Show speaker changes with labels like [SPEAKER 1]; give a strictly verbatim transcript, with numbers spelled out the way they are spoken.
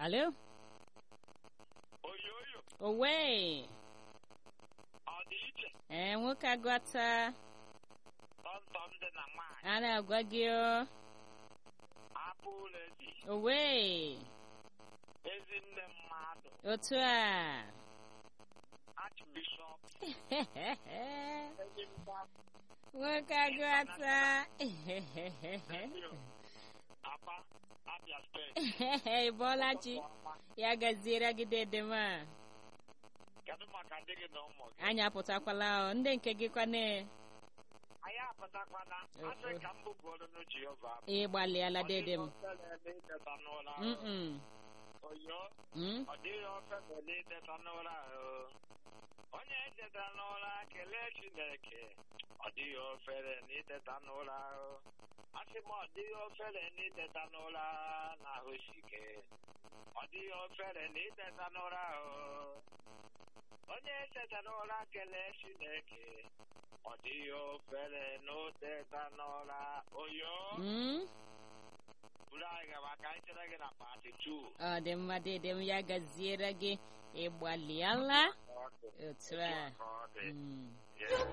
[SPEAKER 1] Alo?
[SPEAKER 2] Oyoyo,
[SPEAKER 1] Owe.
[SPEAKER 2] ọ dị iche.
[SPEAKER 1] Eh, nwoke agwata.
[SPEAKER 2] Tọntọm dị na nwaanyị.
[SPEAKER 1] A na-agwa gị o.
[SPEAKER 2] Apụ ụlọ ezi.
[SPEAKER 1] Owe.
[SPEAKER 2] Ezi nne mmadụ.
[SPEAKER 1] Otu a.
[SPEAKER 2] Archbishop. Ezi mba.
[SPEAKER 1] Nwoke agwata.
[SPEAKER 2] Apa, Abia State.
[SPEAKER 1] Ị bọọla chi. Ya gaziere gị dedema.
[SPEAKER 2] Kedu maka ndị gị na ụmụ gị?
[SPEAKER 1] Anyị apụtakwala o. Ndị nke gị kwane.
[SPEAKER 2] Anyị apụtakwana. Asị ka m bụgoro n'u Jehova.
[SPEAKER 1] Ị gbalịala dedem.
[SPEAKER 2] Ọ dịghị ofe na-eme iteta n'ụra.
[SPEAKER 1] Mm-mm.
[SPEAKER 2] Oyo,
[SPEAKER 1] Mm?
[SPEAKER 2] ọ dịghị ofe na-eme iteta n'ụra. Onye eteta n'ụra kelee Chineke. Ọ dịghị ofere n'iteta n'ụra. Asị m ọ dịghị ofere n'iteta n'ụra n'ahụ sike. Ọ dịghị ofere n'iteta n'ụra. Onye eteta n'ụra kelee Chineke. Ọ dịghị ofere n'oteta n'ụra. Oyo,
[SPEAKER 1] Mm?
[SPEAKER 2] buru anyị gaba ka anyị chere gị na pati two.
[SPEAKER 1] Ọ dị mma dedem ya gaziere gị. Ị gbalịala.
[SPEAKER 2] Ọ dị.
[SPEAKER 1] Otu a.
[SPEAKER 2] Ọ dị.
[SPEAKER 1] Mm.
[SPEAKER 2] Yes.